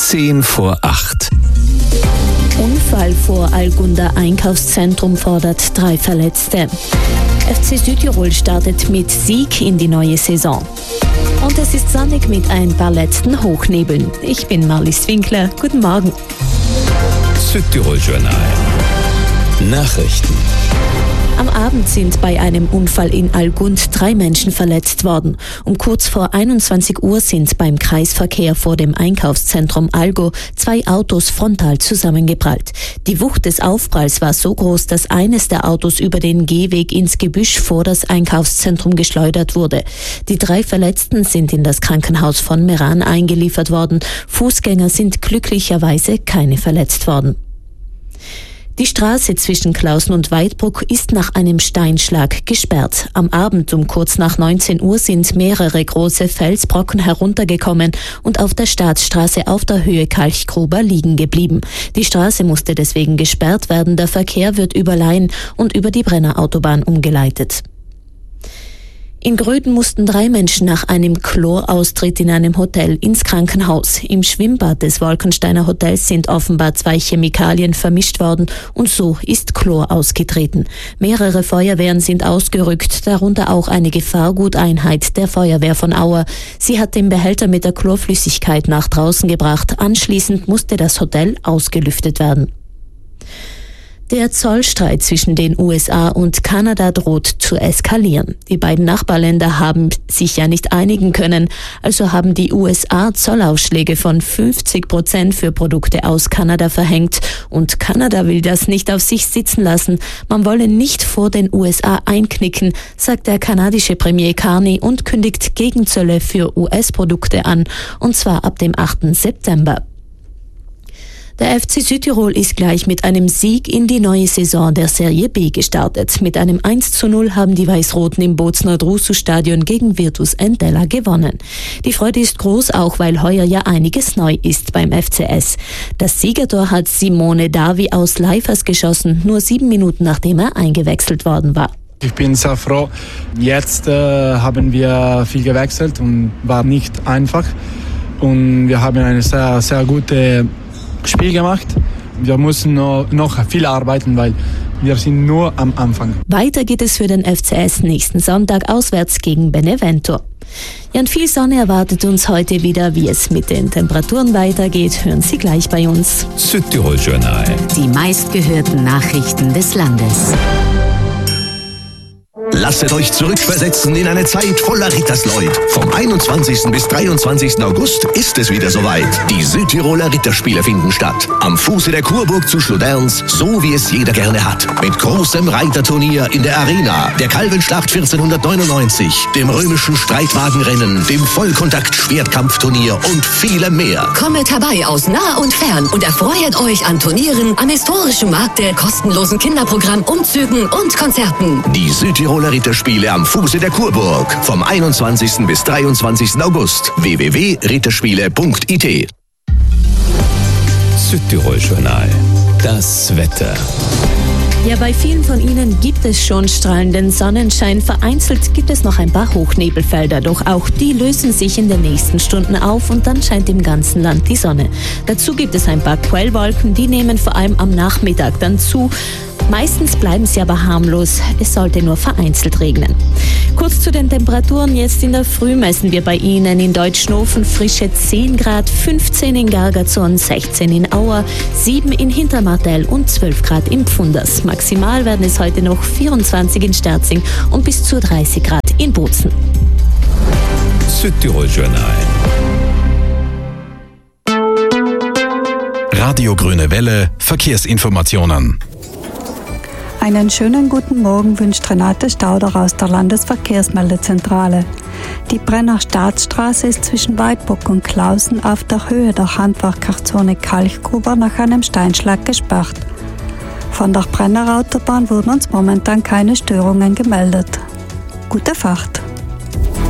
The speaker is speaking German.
7:10. Unfall vor Algunder Einkaufszentrum fordert 3 Verletzte. FC Südtirol startet mit Sieg in die neue Saison. Und es ist sonnig mit ein paar letzten Hochnebeln. Ich bin Marlies Winkler. Guten Morgen. Südtirol Journal. Nachrichten. Am Abend sind bei einem Unfall in Algund 3 Menschen verletzt worden. Um kurz vor 21 Uhr sind beim Kreisverkehr vor dem Einkaufszentrum Algo 2 Autos frontal zusammengeprallt. Die Wucht des Aufpralls war so groß, dass eines der Autos über den Gehweg ins Gebüsch vor das Einkaufszentrum geschleudert wurde. Die 3 Verletzten sind in das Krankenhaus von Meran eingeliefert worden. Fußgänger sind glücklicherweise keine verletzt worden. Die Straße zwischen Klausen und Weidbruck ist nach einem Steinschlag gesperrt. Am Abend um kurz nach 19 Uhr sind mehrere große Felsbrocken heruntergekommen und auf der Staatsstraße auf der Höhe Kalchgruber liegen geblieben. Die Straße musste deswegen gesperrt werden. Der Verkehr wird über Laien und über die Brennerautobahn umgeleitet. In Gröden mussten 3 Menschen nach einem Chloraustritt in einem Hotel ins Krankenhaus. Im Schwimmbad des Wolkensteiner Hotels sind offenbar 2 Chemikalien vermischt worden und so ist Chlor ausgetreten. Mehrere Feuerwehren sind ausgerückt, darunter auch eine Gefahrguteinheit der Feuerwehr von Auer. Sie hat den Behälter mit der Chlorflüssigkeit nach draußen gebracht. Anschließend musste das Hotel ausgelüftet werden. Der Zollstreit zwischen den USA und Kanada droht zu eskalieren. Die beiden Nachbarländer haben sich ja nicht einigen können, also haben die USA Zollaufschläge von 50% für Produkte aus Kanada verhängt. Und Kanada will das nicht auf sich sitzen lassen. Man wolle nicht vor den USA einknicken, sagt der kanadische Premier Carney und kündigt Gegenzölle für US-Produkte an, und zwar ab dem 8. September. Der FC Südtirol ist gleich mit einem Sieg in die neue Saison der Serie B gestartet. Mit einem 1:0 haben die Weiß-Roten im Bozner Drusu-Stadion gegen Virtus Entella gewonnen. Die Freude ist groß, auch weil heuer ja einiges neu ist beim FCS. Das Siegertor hat Simone Davi aus Leifers geschossen, nur 7 Minuten nachdem er eingewechselt worden war. Ich bin sehr froh. Jetzt haben wir viel gewechselt und war nicht einfach. Und wir haben eine sehr, sehr gute Spiel gemacht. Wir müssen noch viel arbeiten, weil wir sind nur am Anfang. Weiter geht es für den FCS nächsten Sonntag auswärts gegen Benevento. Ja, und viel Sonne erwartet uns heute wieder. Wie es mit den Temperaturen weitergeht, hören Sie gleich bei uns. Südtirol Journal. Die meistgehörten Nachrichten des Landes. Lasset euch zurückversetzen in eine Zeit voller Rittersleut. Vom 21. bis 23. August ist es wieder soweit. Die Südtiroler Ritterspiele finden statt. Am Fuße der Kurburg zu Schluderns, so wie es jeder gerne hat. Mit großem Reiterturnier in der Arena, der Kalvenschlacht 1499, dem römischen Streitwagenrennen, dem Vollkontakt-Schwertkampfturnier und vielem mehr. Kommet herbei aus nah und fern und erfreut euch an Turnieren, am historischen Markte, kostenlosen Kinderprogramm, Umzügen und Konzerten. Die Südtiroler Ritterspiele am Fuße der Kurburg. Vom 21. bis 23. August. www.ritterspiele.it. Südtirol Journal. Das Wetter. Ja, bei vielen von Ihnen gibt es schon strahlenden Sonnenschein. Vereinzelt gibt es noch ein paar Hochnebelfelder, doch auch die lösen sich in den nächsten Stunden auf und dann scheint im ganzen Land die Sonne. Dazu gibt es ein paar Quellwolken, die nehmen vor allem am Nachmittag dann zu. Meistens bleiben sie aber harmlos. Es sollte nur vereinzelt regnen. Kurz zu den Temperaturen. Jetzt in der Früh messen wir bei Ihnen in Deutschnofen frische 10 Grad, 15 in Gargazorn, 16 in Auer, 7 in Hintermartell und 12 Grad im Pfunders. Maximal werden es heute noch 24 in Sterzing und bis zu 30 Grad in Bozen. Südtirol Journal. Radio Grüne Welle, Verkehrsinformationen. Einen schönen guten Morgen wünscht Renate Stauder aus der Landesverkehrsmeldezentrale. Die Brenner Staatsstraße ist zwischen Weidbruck und Klausen auf der Höhe der Handwerkerzone Kalchgruber nach einem Steinschlag gesperrt. Von der Brennerautobahn wurden uns momentan keine Störungen gemeldet. Gute Fahrt!